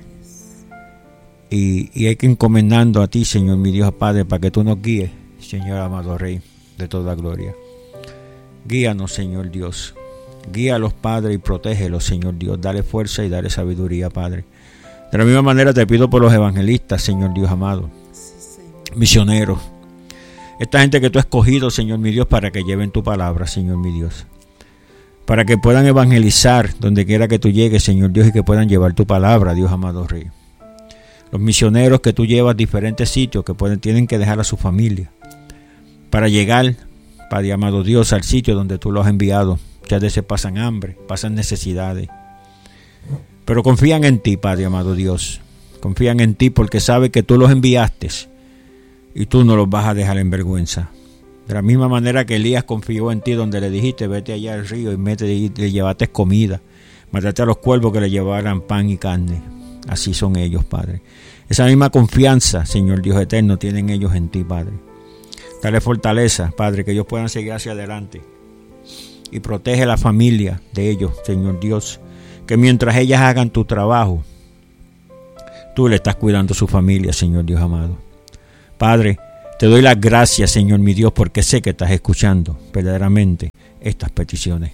Y, y hay que encomendando a ti, Señor mi Dios, Padre, para que tú nos guíes, Señor amado Rey. de toda gloria. Guíanos, Señor Dios. Guíalos, Padre, y protégelos, Señor Dios. Dale fuerza y dale sabiduría, Padre. De la misma manera te pido por los evangelistas, Señor Dios amado. Sí, Señor. Misioneros. Esta gente que tú has escogido, Señor mi Dios, para que lleven tu palabra, Señor mi Dios. Para que puedan evangelizar donde quiera que tú llegues, Señor Dios, y que puedan llevar tu palabra, Dios amado Rey. Los misioneros que tú llevas a diferentes sitios, que pueden, tienen que dejar a su familia para llegar, Padre amado Dios, al sitio donde tú los has enviado. Muchas veces pasan hambre, pasan necesidades, pero confían en ti, Padre amado Dios. Confían en ti porque saben que tú los enviaste y tú no los vas a dejar en vergüenza. De la misma manera que Elías confió en ti, donde le dijiste, vete allá al río y, mete, y le llevaste comida, mataste a los cuervos que le llevaran pan y carne. Así son ellos, Padre. Esa misma confianza, Señor Dios eterno, tienen ellos en ti, Padre. Dale fortaleza, Padre, que ellos puedan seguir hacia adelante. Y protege la familia de ellos, Señor Dios. Que mientras ellas hagan tu trabajo, tú le estás cuidando a su familia, Señor Dios amado. Padre, te doy las gracias, Señor mi Dios, porque sé que estás escuchando verdaderamente estas peticiones.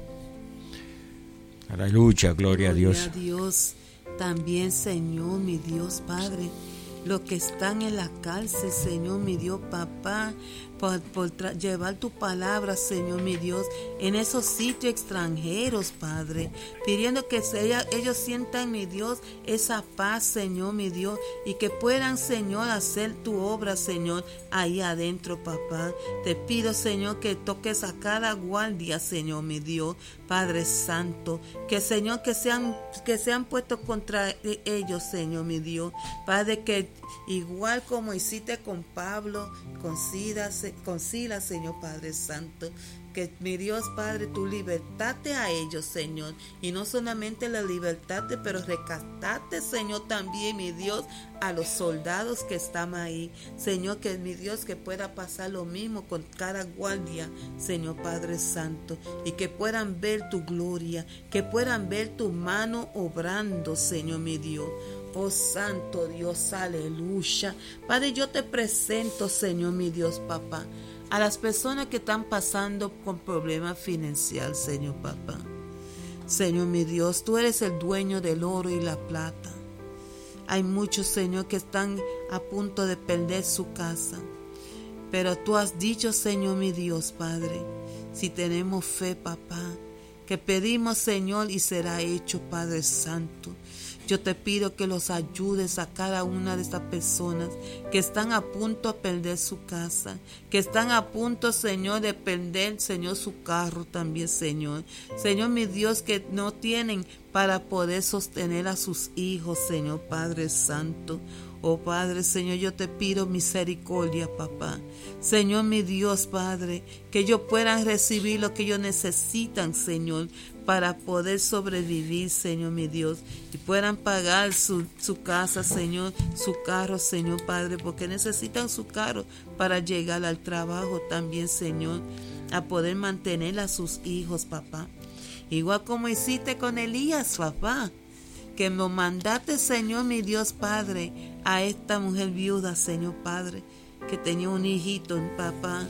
Aleluya, gloria a Dios. Gloria a Dios. También, Señor, mi Dios, Padre, los que están en la cárcel, Señor, mi Dios, papá, por, por tra- llevar tu palabra, Señor, mi Dios, en esos sitios extranjeros, Padre, pidiendo que se, ellos sientan, mi Dios, esa paz, Señor, mi Dios, y que puedan, Señor, hacer tu obra, Señor, ahí adentro, papá. Te pido, Señor, que toques a cada guardia, Señor, mi Dios, Padre Santo, que, Señor, que sean, que sean puestos contra ellos, Señor, mi Dios, Padre, que igual como hiciste con Pablo, con Silas, con Silas, Señor Padre Santo, que mi Dios Padre, tú libertaste a ellos, Señor, y no solamente la libertaste, pero rescataste, Señor, también, mi Dios, a los soldados que están ahí, Señor, que mi Dios, que pueda pasar lo mismo con cada guardia, Señor Padre Santo, y que puedan ver tu gloria, que puedan ver tu mano obrando, Señor, mi Dios. Oh Santo Dios, aleluya. Padre, yo te presento, Señor, mi Dios, papá, a las personas que están pasando con problemas financieros, Señor, papá. Señor, mi Dios, tú eres el dueño del oro y la plata. Hay muchos, Señor, que están a punto de perder su casa. Pero tú has dicho, Señor, mi Dios, Padre, si tenemos fe, papá, que pedimos, Señor, y será hecho, Padre Santo. Yo te pido que los ayudes a cada una de estas personas que están a punto de perder su casa, que están a punto, Señor, de perder, Señor, su carro también, Señor. Señor, mi Dios, que no tienen para poder sostener a sus hijos, Señor, Padre Santo. Oh Padre, Señor, yo te pido misericordia, papá. Señor, mi Dios, Padre, que ellos puedan recibir lo que ellos necesitan, Señor, para poder sobrevivir, Señor, mi Dios, y puedan pagar su, su casa, Señor, su carro, Señor, Padre, porque necesitan su carro para llegar al trabajo también, Señor, a poder mantener a sus hijos, papá. Igual como hiciste con Elías, papá, que lo mandaste, Señor, mi Dios, Padre, a esta mujer viuda, Señor, Padre, que tenía un hijito, papá,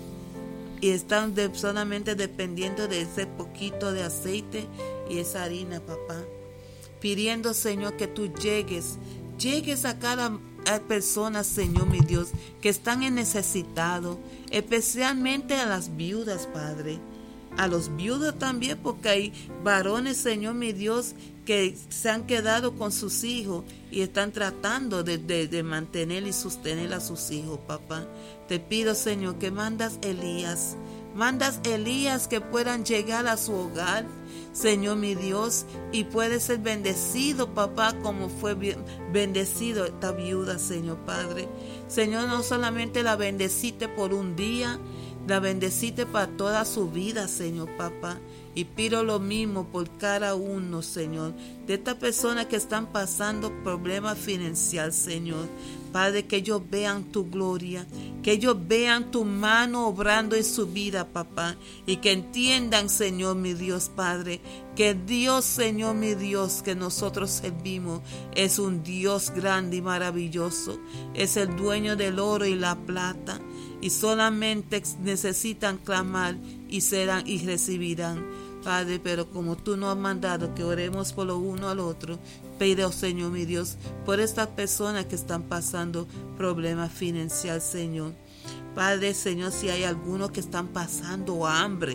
y están de, solamente dependiendo de ese poquito de aceite y esa harina, papá, pidiendo, Señor, que tú llegues, llegues a cada persona, Señor, mi Dios, que están en necesitado, especialmente a las viudas, Padre, a los viudos también, porque hay varones, Señor, mi Dios, que se han quedado con sus hijos y están tratando de, de, de mantener y sostener a sus hijos, papá. Te pido, Señor, que mandas Elías, mandas Elías que puedan llegar a su hogar, Señor, mi Dios, y puede ser bendecido, papá, como fue bendecido esta viuda, Señor, Padre. Señor, no solamente la bendeciste por un día, la bendeciste para toda su vida, Señor, papá. Y pido lo mismo por cada uno, Señor, de estas personas que están pasando problemas financieros, Señor. Padre, que ellos vean tu gloria, que ellos vean tu mano obrando en su vida, papá, y que entiendan, Señor, mi Dios, Padre, que Dios, Señor, mi Dios, que nosotros servimos, es un Dios grande y maravilloso, es el dueño del oro y la plata, y solamente necesitan clamar y serán y recibirán, Padre. Pero como tú nos has mandado que oremos por lo uno al otro, pido, Señor mi Dios, por estas personas que están pasando problemas financieros, Señor. Padre, Señor, si hay algunos que están pasando hambre,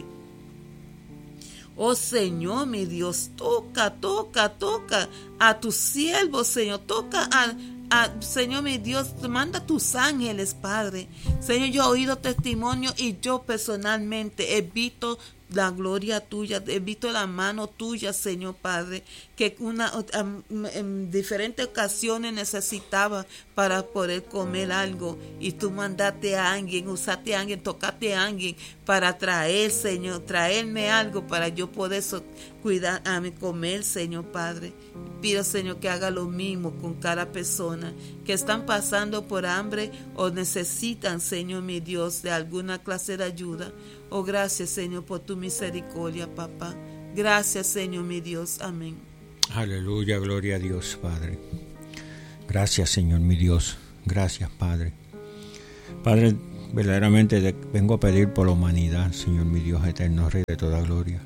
oh Señor mi Dios, toca, toca, toca a tus siervos, Señor, toca a, a Señor mi Dios, manda tus ángeles, Padre. Señor, yo he oído testimonio y yo personalmente he visto la gloria tuya, he visto la mano tuya, Señor Padre, que una, en diferentes ocasiones necesitaba para poder comer algo, y tú mandaste a alguien, usaste a alguien, tocaste a alguien para traer, Señor, traerme algo para yo poder so, cuidar a mi comer, Señor Padre. Pido, Señor, que haga lo mismo con cada persona que están pasando por hambre o necesitan, Señor mi Dios, de alguna clase de ayuda. Oh, gracias, Señor, por tu misericordia, papá. Gracias, Señor mi Dios. Amén. Aleluya, gloria a Dios, Padre. Gracias, Señor mi Dios. Gracias, Padre. Padre, verdaderamente vengo a pedir por la humanidad, Señor mi Dios eterno, Rey de toda gloria.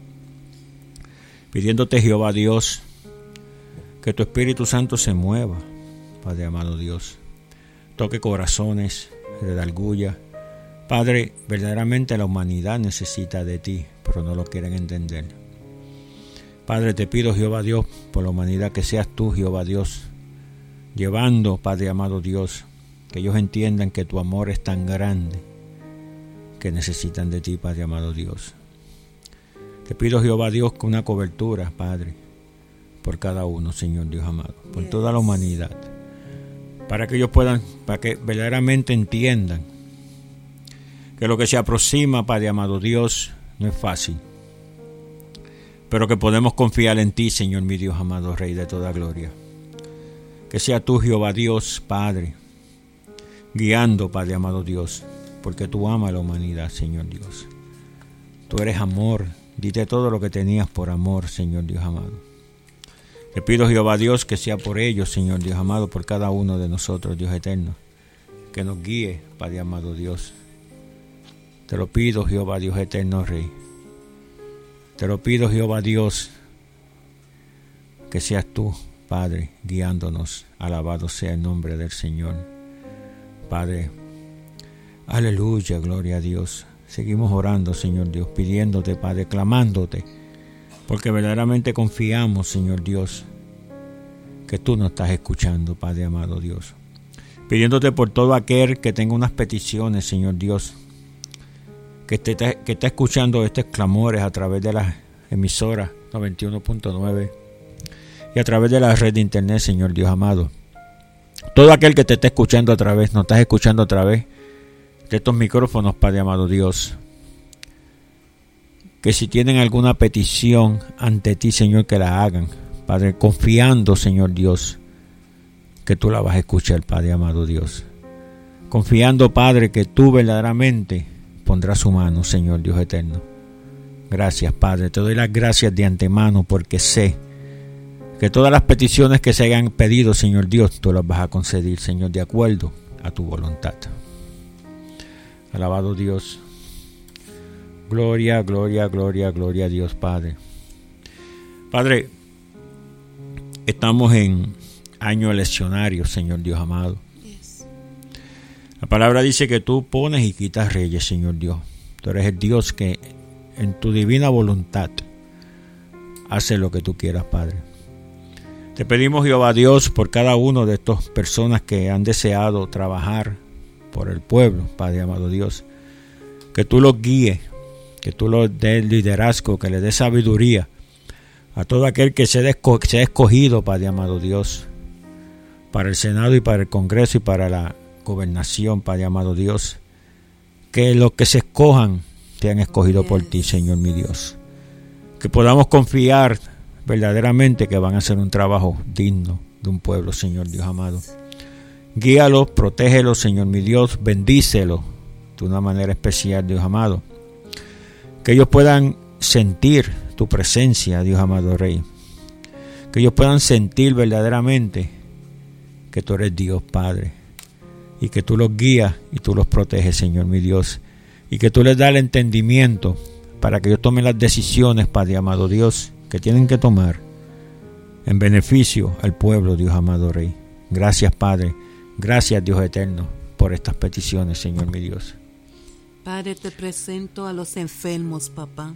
Pidiéndote, Jehová Dios, que tu Espíritu Santo se mueva, Padre amado Dios. Toque corazones, redarguya. Padre, verdaderamente la humanidad necesita de ti, pero no lo quieren entender. Padre, te pido, Jehová Dios, por la humanidad, que seas tú, Jehová Dios, llevando, Padre amado Dios, que ellos entiendan que tu amor es tan grande, que necesitan de ti, Padre amado Dios. Te pido, Jehová Dios, que una cobertura, Padre, por cada uno, Señor Dios amado, por yes. toda la humanidad, para que ellos puedan, para que verdaderamente entiendan que lo que se aproxima, Padre amado Dios, no es fácil, pero que podemos confiar en ti, Señor mi Dios amado, Rey de toda gloria. Que sea tú, Jehová Dios, Padre, guiando, Padre amado Dios, porque tú amas a la humanidad, Señor Dios. Tú eres amor, dite todo lo que tenías por amor, Señor Dios amado. Te pido, Jehová Dios, que sea por ellos, Señor Dios amado, por cada uno de nosotros, Dios eterno, que nos guíe, Padre amado Dios. Te lo pido, Jehová Dios eterno, Rey. Te lo pido, Jehová Dios, que seas tú, Padre, guiándonos. Alabado sea el nombre del Señor. Padre, aleluya, gloria a Dios. Seguimos orando, Señor Dios, pidiéndote, Padre, clamándote, porque verdaderamente confiamos, Señor Dios, que tú nos estás escuchando, Padre amado Dios. Pidiéndote por todo aquel que tenga unas peticiones, Señor Dios, que esté, que está escuchando estos clamores a través de las emisoras noventa y uno punto nueve y a través de la red de internet, Señor Dios amado. Todo aquel que te esté escuchando a través, nos estás escuchando a través de estos micrófonos, Padre amado Dios, que si tienen alguna petición ante ti, Señor, que la hagan, Padre, confiando, Señor Dios, que tú la vas a escuchar, Padre amado Dios. Confiando, Padre, que tú verdaderamente pondrás su mano, Señor Dios eterno. Gracias, Padre. Te doy las gracias de antemano, porque sé que todas las peticiones que se hayan pedido, Señor Dios, tú las vas a conceder, Señor, de acuerdo a tu voluntad. Alabado Dios. Gloria, gloria, gloria, gloria a Dios, Padre. Padre, estamos en año eleccionario, Señor Dios amado. Yes. La palabra dice que tú pones y quitas reyes, Señor Dios. Tú eres el Dios que en tu divina voluntad hace lo que tú quieras, Padre. Te pedimos, Jehová Dios, por cada uno de estas personas que han deseado trabajar por el pueblo, Padre amado Dios, que tú los guíes, que tú los des liderazgo, que le des sabiduría a todo aquel que se ha escogido, Padre amado Dios, para el Senado y para el Congreso y para la gobernación, Padre amado Dios, que los que se escojan te han escogido por ti, Señor mi Dios, que podamos confiar verdaderamente que van a hacer un trabajo digno de un pueblo, Señor Dios amado. Guíalos, protégelos, Señor mi Dios, bendícelos de una manera especial, Dios amado, que ellos puedan sentir tu presencia, Dios amado Rey, que ellos puedan sentir verdaderamente que tú eres Dios, Padre, y que tú los guías y tú los proteges, Señor mi Dios, y que tú les das el entendimiento para que ellos tomen las decisiones, Padre amado Dios, que tienen que tomar en beneficio al pueblo, Dios amado Rey. Gracias, Padre, gracias, Dios eterno, por estas peticiones, Señor mi Dios. Padre, te presento a los enfermos, papá.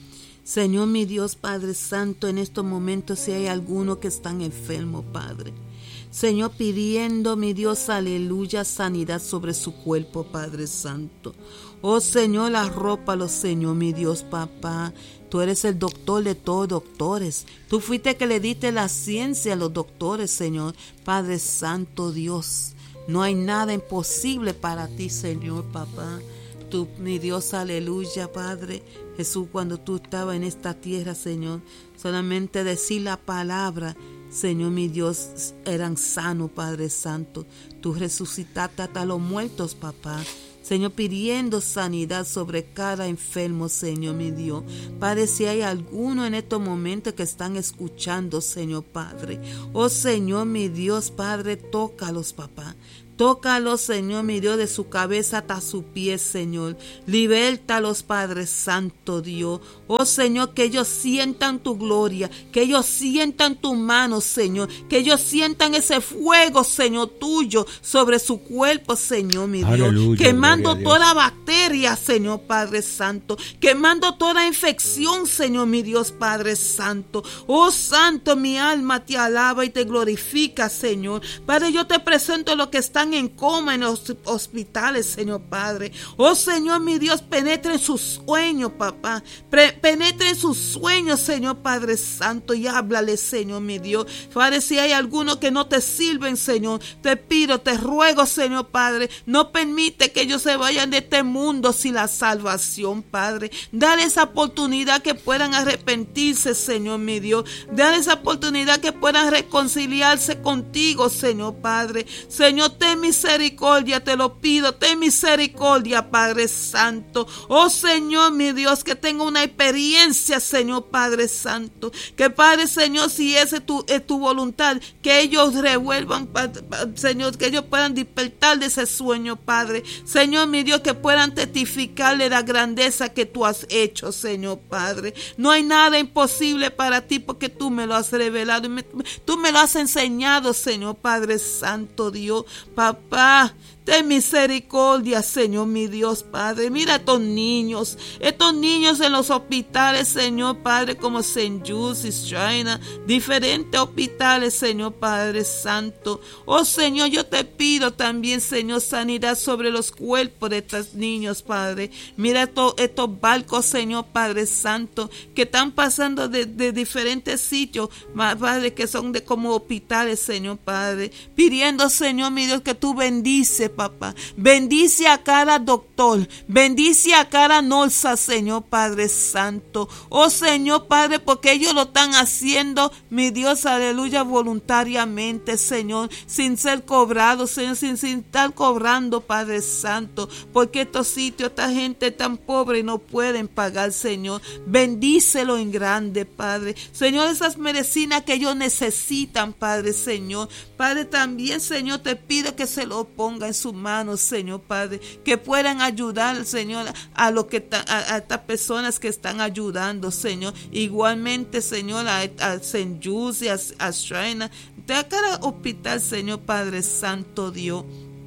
Señor mi Dios, Padre Santo, en estos momentos si hay alguno que está enfermo, Padre. Señor, pidiendo, mi Dios, aleluya, sanidad sobre su cuerpo, Padre Santo. Oh Señor, arrópalo, Señor, mi Dios, papá. Tú eres el doctor de todos doctores. Tú fuiste que le diste la ciencia a los doctores, Señor. Padre Santo, Dios. No hay nada imposible para ti, Señor, papá. Tú, mi Dios, aleluya, Padre Jesús, cuando tú estabas en esta tierra, Señor, solamente decir la palabra, Señor, mi Dios, eran sanos, Padre Santo. Tú resucitaste hasta los muertos, papá. Señor, pidiendo sanidad sobre cada enfermo, Señor, mi Dios. Padre, si hay alguno en estos momentos que están escuchando, Señor, Padre. Oh, Señor, mi Dios, Padre, tócalos, papá. Tócalos, Señor, mi Dios, de su cabeza hasta su pie, Señor. Libértalos, Padre Santo, Dios. Oh, Señor, que ellos sientan tu gloria, que ellos sientan tu mano, Señor, que ellos sientan ese fuego, Señor, tuyo sobre su cuerpo, Señor, mi Dios. Aleluya, quemando toda bacteria, Señor, Padre Santo. Quemando toda infección, Señor, mi Dios, Padre Santo. Oh, Santo, mi alma te alaba y te glorifica, Señor. Padre, yo te presento lo que están en coma en los hospitales, Señor Padre. Oh Señor, mi Dios, penetre en sus sueños, papá. Pre- penetre en sus sueños, Señor Padre Santo, y háblale, Señor, mi Dios. Padre, si hay alguno que no te sirven, Señor, te pido, te ruego, Señor Padre, no permite que ellos se vayan de este mundo sin la salvación, Padre. Dale esa oportunidad que puedan arrepentirse, Señor, mi Dios. Dale esa oportunidad que puedan reconciliarse contigo, Señor Padre. Señor, ten misericordia, te lo pido, ten misericordia, Padre Santo. Oh Señor, mi Dios, que tenga una experiencia, Señor Padre Santo. Que Padre, Señor, si esa es tu, es tu voluntad, que ellos revuelvan, Señor, que ellos puedan despertar de ese sueño, Padre. Señor, mi Dios, que puedan testificarle la grandeza que tú has hecho, Señor Padre. No hay nada imposible para ti porque tú me lo has revelado y me, tú me lo has enseñado, Señor Padre Santo, Dios. Papá, ten misericordia, Señor, mi Dios, Padre. Mira a estos niños, estos niños en los hospitales, Señor, Padre, como Saint Jude's, China, diferentes hospitales, Señor, Padre Santo. Oh, Señor, yo te pido también, Señor, sanidad sobre los cuerpos de estos niños, Padre. Mira estos, estos barcos, Señor, Padre Santo, que están pasando de, de diferentes sitios, Padre, que son de como hospitales, Señor, Padre, pidiendo, Señor, mi Dios, que tú bendices, papá. Bendice a cada doctor, bendice a cada nurse, Señor Padre Santo. Oh Señor Padre, porque ellos lo están haciendo, mi Dios, aleluya, voluntariamente, Señor, sin ser cobrados, Señor, sin, sin estar cobrando, Padre Santo, porque estos sitios, esta gente tan pobre no pueden pagar, Señor. Bendícelo en grande, Padre. Señor, esas medicinas que ellos necesitan, Padre, Señor. Padre, también, Señor, te pido que se lo ponga en sus manos, Señor Padre, que puedan ayudar, Señor, a lo que a, a estas personas que están ayudando, Señor. Igualmente, Señor, a, a Saint Jude's y a, a China, a cada hospital, Señor Padre Santo, Dios.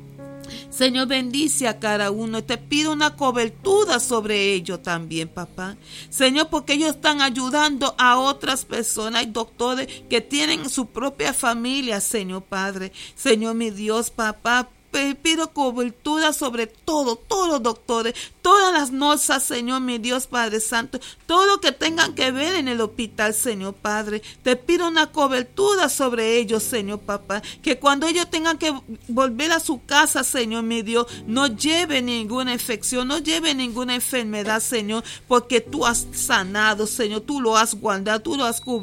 Señor, bendice a cada uno. Te pido una cobertura sobre ellos también, papá. Señor, porque ellos están ayudando a otras personas. Hay doctores que tienen su propia familia, Señor Padre. Señor, mi Dios, papá, pido cobertura sobre todo, todos los doctores, todas las nurses, Señor, mi Dios, Padre Santo, todo lo que tengan que ver en el hospital, Señor Padre. Te pido una cobertura sobre ellos, Señor Papá, que cuando ellos tengan que volver a su casa, Señor, mi Dios, no lleve ninguna infección, no lleve ninguna enfermedad, Señor, porque tú has sanado, Señor, tú lo has guardado, tú lo has cubri-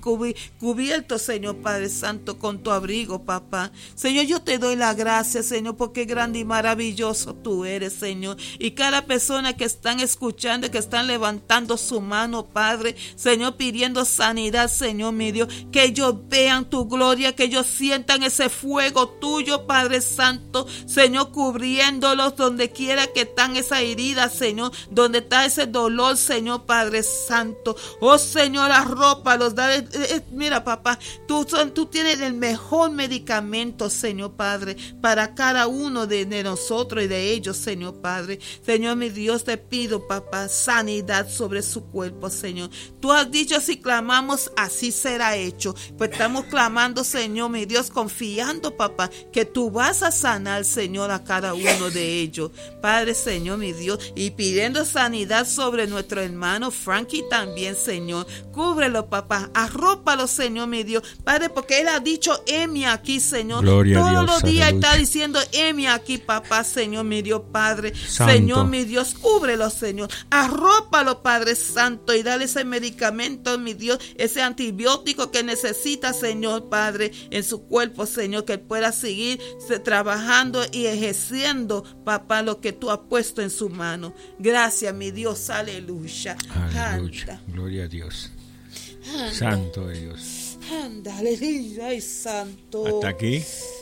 cubi- cubiertos, Señor Padre Santo, con tu abrigo, papá. Señor, yo te doy la gracia, Señor, porque grande y maravilloso tú eres, Señor. Y cada persona que están escuchando, que están levantando su mano, Padre, Señor, pidiendo sanidad, Señor, mi Dios, que ellos vean tu gloria, que ellos sientan ese fuego tuyo, Padre Santo, Señor, cubriéndolos donde quiera que están esas heridas, Señor, donde está ese dolor, Señor, Padre Santo. Oh, Señor, arrópalos, dale, eh, eh, mira, papá, tú, son, tú tienes el mejor medicamento, Señor, Padre, para cada uno de, de nosotros y de ellos, Señor, Padre. Señor, mi Dios, te pido, papá, sanidad sobre su cuerpo, Señor. Tú has dicho, si clamamos, así será hecho. Pues estamos clamando, Señor, mi Dios, confiando, papá, que tú vas a sanar, Señor, a cada uno de ellos. Padre, Señor, mi Dios, y pidiendo sanidad sobre nuestro hermano Frankie también, Señor. Cúbrelo, papá, arrópalo, Señor, mi Dios. Padre, porque él ha dicho, heme aquí, Señor. Gloria Todos a Dios, los días aleluya. está diciendo, heme aquí, papá, Señor, mi Dios, Padre. Santo. Señor, mi Dios, cúbrelo, Señor. Arrópalo, Padre Santo, y dale ese medicamento, mi Dios, ese antibiótico que necesita, Señor, Padre, en su cuerpo, Señor, que él pueda seguir se, trabajando y ejerciendo, papá, lo que tú has puesto en su mano. Gracias, mi Dios, aleluya. Aleluya. Anda, Gloria a Dios. anda, Santo de Dios. anda, aleluya, ay, santo. Hasta aquí.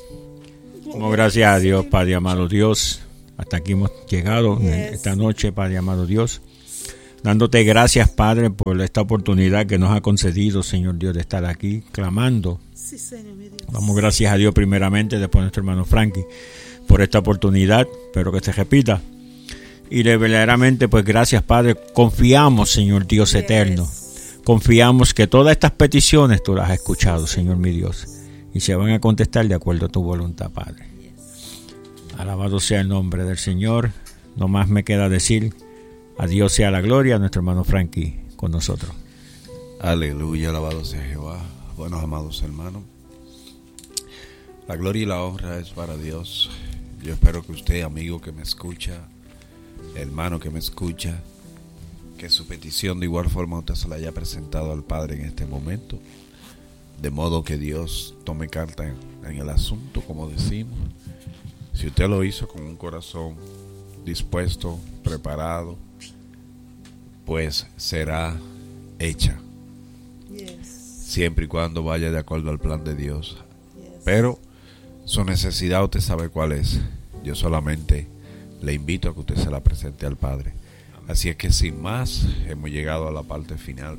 Como gracias a Dios, Padre amado Dios. Hasta aquí hemos llegado Yes. esta noche, Padre amado Dios. Dándote gracias, Padre, por esta oportunidad que nos ha concedido, Señor Dios, de estar aquí clamando. Sí, Señor, mi Dios. Damos gracias a Dios primeramente, después a nuestro hermano Frankie, por esta oportunidad. Espero que se repita. Y de verdaderamente, pues gracias, Padre. Confiamos, Señor Dios Yes. eterno. Confiamos que todas estas peticiones tú las has escuchado, Señor mi Dios, y se van a contestar de acuerdo a tu voluntad, Padre. Alabado sea el nombre del Señor. No más me queda decir, a Dios sea la gloria, a nuestro hermano Frankie con nosotros. Aleluya, alabado sea Jehová. Buenos amados hermanos, la gloria y la honra es para Dios. Yo espero que usted, amigo que me escucha, hermano que me escucha, que su petición de igual forma usted se la haya presentado al Padre en este momento, de modo que Dios tome carta en, en el asunto, como decimos. Si usted lo hizo con un corazón dispuesto, preparado, pues será hecha, Yes. siempre y cuando vaya de acuerdo al plan de Dios. Yes. Pero su necesidad usted sabe cuál es. Yo solamente le invito a que usted se la presente al Padre. Así es que sin más, hemos llegado a la parte final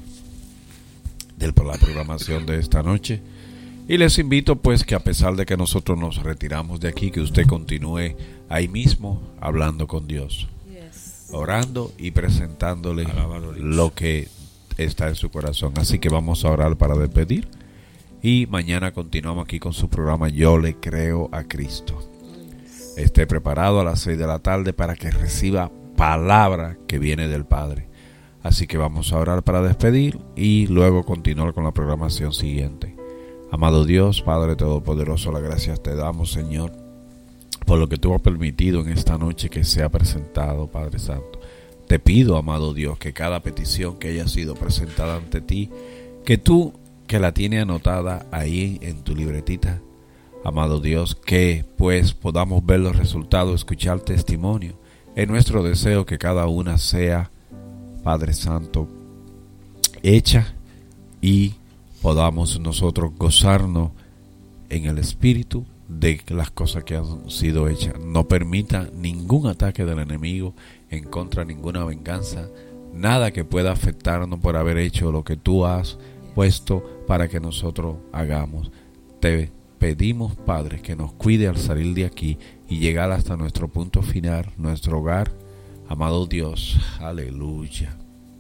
de la programación de esta noche. Y les invito pues que a pesar de que nosotros nos retiramos de aquí, que usted continúe ahí mismo hablando con Dios, Yes. orando y presentándole Alabado Dios. lo que está en su corazón. Así que vamos a orar para despedir. Y mañana continuamos aquí con su programa Yo le creo a Cristo. Esté preparado a las seis de la tarde para que reciba palabra que viene del Padre. Así que vamos a orar para despedir y luego continuar con la programación siguiente. Amado Dios, Padre Todopoderoso, las gracias te damos, Señor, por lo que tú has permitido en esta noche que sea presentado, Padre Santo. Te pido, amado Dios, que cada petición que haya sido presentada ante ti, que tú, que la tienes anotada ahí en tu libretita, amado Dios, que pues podamos ver los resultados, escuchar testimonio. Es nuestro deseo que cada una sea, Padre Santo, hecha y podamos nosotros gozarnos en el Espíritu de las cosas que han sido hechas. No permita ningún ataque del enemigo en contra de ninguna venganza, nada que pueda afectarnos por haber hecho lo que tú has puesto para que nosotros hagamos. Te pedimos, Padre, que nos cuide al salir de aquí y llegar hasta nuestro punto final, nuestro hogar. Amado Dios, aleluya.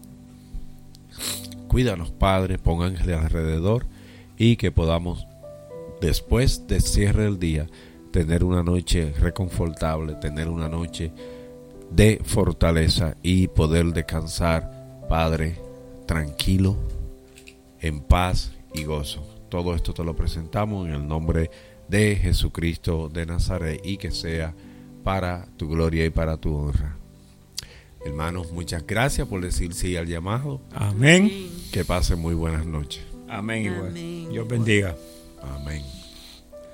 Cuídanos, Padre, pónganle alrededor y que podamos, después del cierre del día, tener una noche reconfortable, tener una noche de fortaleza y poder descansar, Padre, tranquilo, en paz y gozo. Todo esto te lo presentamos en el nombre de Jesucristo de Nazaret y que sea para tu gloria y para tu honra. Hermanos, muchas gracias por decir sí al llamado. Amén. Que pasen muy buenas noches. Amén. Igual. Amén. Dios bendiga. Amén.